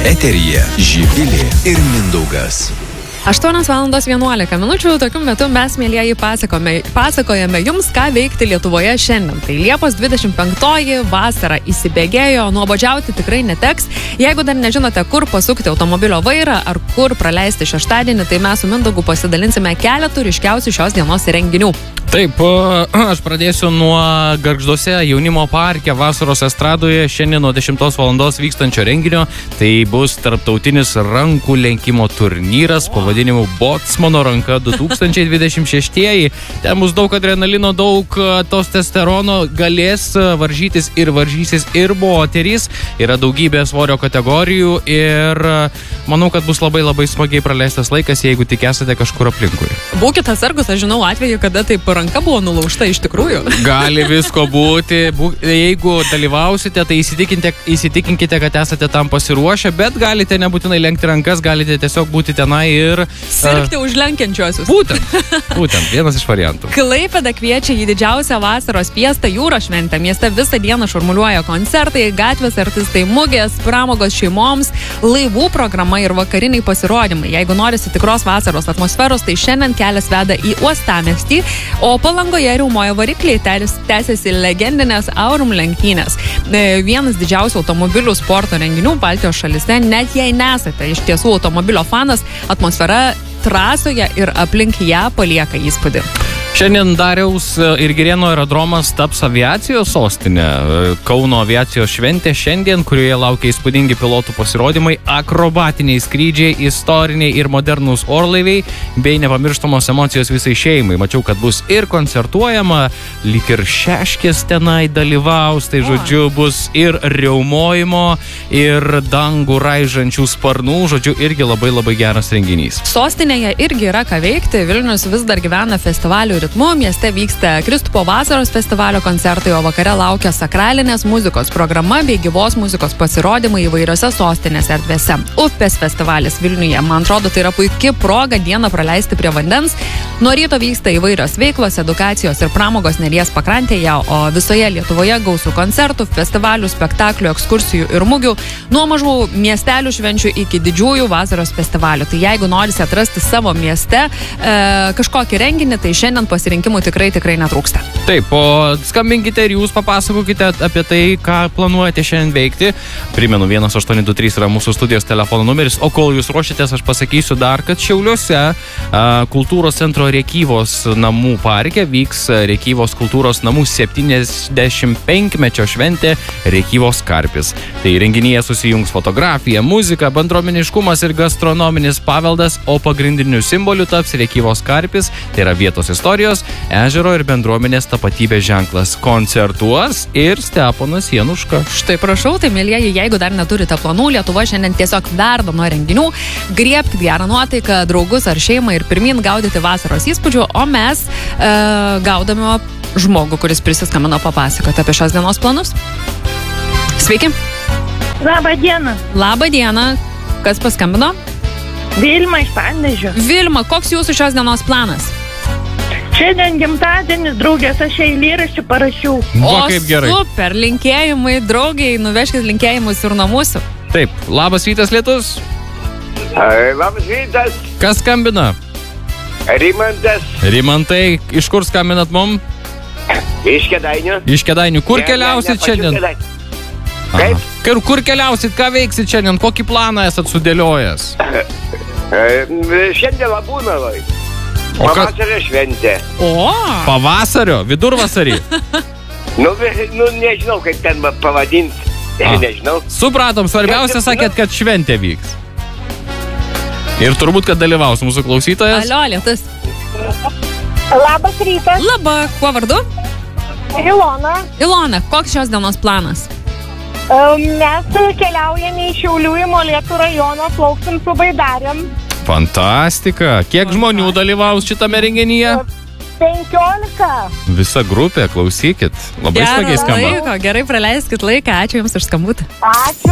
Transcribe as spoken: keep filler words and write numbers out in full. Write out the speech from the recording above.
Eteryje Živilė ir Mindaugas. aštuonios valandos vienuolika minučių, tokiu metu mes, mėlyjeji, pasakome, pasakojame jums, ką veikti Lietuvoje šiandien. Tai Liepos dvidešimt penktoji, vasara įsibėgėjo, nuobodžiauti tikrai neteks. Jeigu dar nežinote, kur pasukti automobilio vairą ar kur praleisti šeštadienį, tai mes su Mindaugu pasidalinsime keletų ryškiausių šios dienos renginių. Taip, aš pradėsiu nuo Gargžduose jaunimo parke vasaros estradoje šiandien nuo dešimtos valandos vykstančio renginio. Tai bus tarptautinis rankų lenkimo turnyras pavadinimu Botsmano ranka du tūkstančiai dvidešimt šeštieji. Ten bus daug adrenalino, daug testosterono, galės varžytis ir varžysis ir moterys. Yra daugybė svorio kategorijų ir manau, kad bus labai labai smagiai praleistas laikas, jeigu tik esate kažkur aplinkui. Būkite atsargus, aš žinau atveju, kada taip ranka buvo nulaužta iš tikrųjų. Gali visko būti. Būk, jeigu dalyvausite, tai įsitikinkite, įsitikinkite, kad esate tam pasiruošę, bet galite nebūtinai lenkti rankas, galite tiesiog būti tenai ir sirgti uh, už lenkiančiuosius. Būtent, būtent, vienas iš variantų. Klaipėda kviečia į didžiausią vasaros fiestą Jūros šventę. Mieste visą dieną šurmuliuoja koncertai, gatvės artistai, mugės, pramogos šeimoms, laivų programa ir vakariniai pasirodymai. Jeigu norisi tikros vasaros atmosferos, tai šiandien kelias veda į uostamiestį, o Palangoje riaumoja varikliai, tęsiasi legendinės Aurum lenktynės. Vienas didžiausių automobilių sporto renginių Baltijos šalyse, net jei nesate iš tiesų automobilio fanas, atmosfera trasoje ir aplink ją palieka įspūdį. Šiandien Dariaus ir Girėno aerodromas taps aviacijos sostinė. Kauno aviacijos šventė šiandien, kurioje laukia įspūdingi pilotų pasirodymai, akrobatiniai skrydžiai, istoriniai ir modernūs orlaiviai, bei nepamirštamos emocijos visai šeimai. Mačiau, kad bus ir koncertuojama, lyg ir šeškės tenai dalyvaus, tai žodžiu bus ir riaumojimo, ir dangų raižančių sparnų, žodžiu irgi labai labai geras renginys. Sostinėje irgi yra ką veikti, Vilnius vis dar gyvena festivalių ritmu, mieste vyksta Kristupo vasaros festivalio koncertai, o vakare laukia sakralinės muzikos programa bei gyvos muzikos pasirodymai įvairiose sostinės erdvėse. Upės festivalis Vilniuje, man atrodo, tai yra puikia proga dieną praleisti prie vandens. Nuo ryto vyksta įvairios veiklos, edukacijos ir pramogos Neries pakrantėje, o visoje Lietuvoje gausų koncertų, festivalių, spektaklių, ekskursijų ir mugių, nuo mažų miestelių švenčių iki didžiųjų vasaros festivalių. Tai jeigu norisi atrasti savo mieste e, kažkokį renginį, tai šiandien pasirinkimų tikrai, tikrai netrūksta. Taip, o skambinkite ir jūs papasakokite apie tai, ką planuojate šiandien veikti. Primenu, vienas aštuoni du trys yra mūsų studijos telefono numeris, o kol jūs ruošitės, aš pasakysiu dar, kad Šiauliuose a, kultūros centro Rėkyvos namų parke vyks Rėkyvos kultūros namų septyniasdešimt penkmečio šventė Rėkyvos Karpis. Tai renginyje susijungs fotografija, muzika, bendruomeniškumas ir gastronominis paveldas, o pagrindiniu simboliu taps Rėkyvos Karpis, tai yra vietos istorijos, ežero ir bendruomenės tapatybės ženklas. Koncertuos ir Steponas Januška. Štai prašau, tai mėlyjeji, jeigu dar neturite planų, Lietuva šiandien tiesiog verda nuo renginių, griebkite gerą nuotaiką, draugus ar šeimą ir pirmin gaudyti vasaros įspūdžių, o mes e, gaudame žmogų, kuris prisiskambino papasakoti apie šios dienos planus. Sveiki. Labą dieną. Labą dieną. Kas paskambino? Vilma iš Panevėžio. Vilma, koks jūsų šios dienos planas? Šiandien gimtadienis, draugės, aš eilėraštį parašiau. O, kaip gerai. Super, linkėjimai, draugiai, nuveškit linkėjimus ir nuo mūsų. Taip, labas rytas, lietus. Labas rytas. Kas skambina? Rimantas. Rimantai, iš kur skambinat mum? Iš Kėdainių. Iš Kėdainių. Kur ne, keliausit ne, ne, šiandien? Kaip? Kur, kur keliausit, ką veiksit šiandien? Kokį planą esat sudėliojęs? Šiandien Labūnavai. O pavasario kas? Šventė. O! Pavasario? Vidurvasarį? nu, nu, nežinau, kaip ten pavadinti. Nežinau. Supratom, svarbiausia sakėt, kad šventė vyks. Ir turbūt, kad dalyvaus mūsų klausytojas. Alio, lietus. Labas rytas. Labą, kuo vardu? Ilona. Ilona, koks šios dienos planas? Mes keliaujame į Šiaulių į Molėtų rajoną, plauksim su baidarėm. Fantastika. Kiek žmonių dalyvaus šitame renginyje? penkiolika. Visa grupė, klausykit. Labai smagiai skamba. Laiko, gerai praleiskit laiką. Ačiū Jums už skambutį. Ačiū.